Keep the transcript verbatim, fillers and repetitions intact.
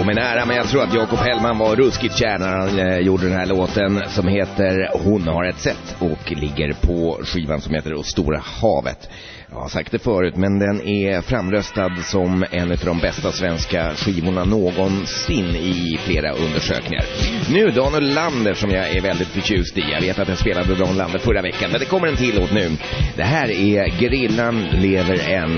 mig nära, men jag tror att Jakob Hellman var ruskigt kär när han eh, gjorde den här låten som heter Hon har ett sätt och ligger på skivan som heter Stora havet. Jag har sagt det förut, men den är framröstad som en av de bästa svenska skivorna någonsin i flera undersökningar. Nu Dan Lander som jag är väldigt förtjust i. Jag vet att jag spelade Dan Lander förra veckan, men det kommer en till låt nu. Det här är Gerillan lever än.